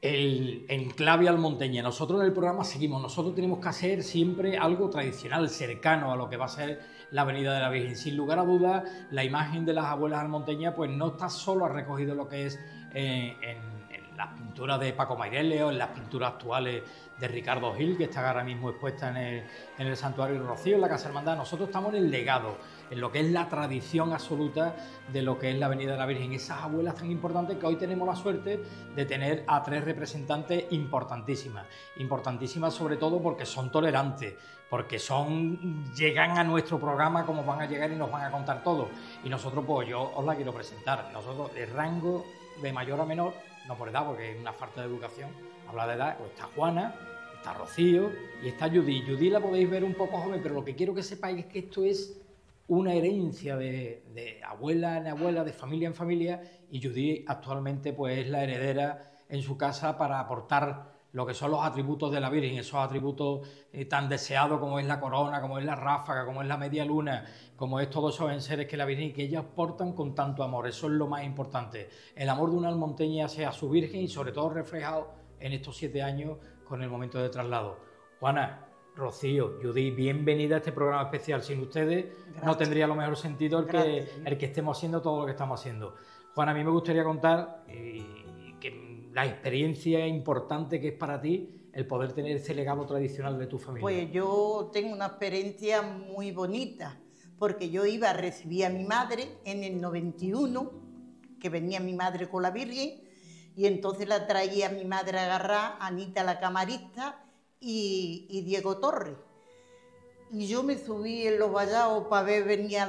el enclave almonteña. Nosotros en el programa seguimos, nosotros tenemos que hacer siempre algo tradicional, cercano a lo que va a ser la Avenida de la Virgen. Sin lugar a dudas, la imagen de las abuelas almonteñas pues no está solo recogido lo que es en las pinturas de Paco Mairele o en las pinturas actuales de Ricardo Gil, que está ahora mismo expuesta en el Santuario del Rocío, en la Casa Hermandad. Nosotros estamos en el legado, en lo que es la tradición absoluta de lo que es la Avenida de la Virgen. Esas abuelas tan importantes que hoy tenemos la suerte de tener a 3 representantes importantísimas. Importantísimas sobre todo porque son tolerantes, porque llegan a nuestro programa como van a llegar y nos van a contar todo. Y nosotros, pues yo os la quiero presentar. Nosotros, de rango de mayor a menor, no por edad, porque es una falta de educación, habla de edad, pues está Juana, está Rocío y está Judy. Judy la podéis ver un poco joven, pero lo que quiero que sepáis es que esto es una herencia de abuela en abuela, de familia en familia, y Judy actualmente pues es la heredera en su casa para aportar lo que son los atributos de la Virgen, esos atributos tan deseados como es la corona, como es la ráfaga, como es la media luna, como es todos esos enseres que la Virgen, que ellas portan con tanto amor. Eso es lo más importante, el amor de una almonteña hacia su Virgen y sobre todo reflejado en estos 7 años con el momento de traslado. Juana, Rocío, Judy, bienvenida a este programa especial. Sin ustedes no tendría lo mejor sentido el que estemos haciendo todo lo que estamos haciendo. Juana, a mí me gustaría contar que la experiencia importante que es para ti el poder tener ese legado tradicional de tu familia. Pues yo tengo una experiencia muy bonita, porque yo iba a recibir a mi madre en el 91, que venía mi madre con la Virgen, y entonces la traía mi madre agarrada, Anita la camarista y Diego Torres. Y yo me subí en los vallados para ver venir a